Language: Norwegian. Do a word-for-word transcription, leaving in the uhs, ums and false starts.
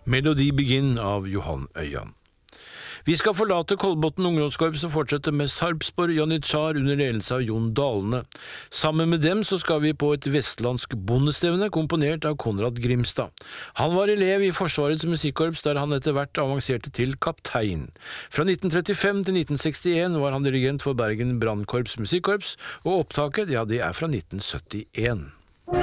Melodi Begin av Johan Øyan. Vi skal forlate Kolbotn ungdomskorps og fortsette med Sarpsborg Janitsjar under ledelse av Jon Dalene. Sammen med dem så skal vi på et vestlandsk bondestevne komponert av Konrad Grimstad. Han var elev i Forsvarets musikkorps der han etter hvert avanserte til kaptein. Fra nitten trettifem til nitten sekstien var han dirigent for Bergen Brandkorps musikkorps, og opptaket, ja, det er fra nitten syttien.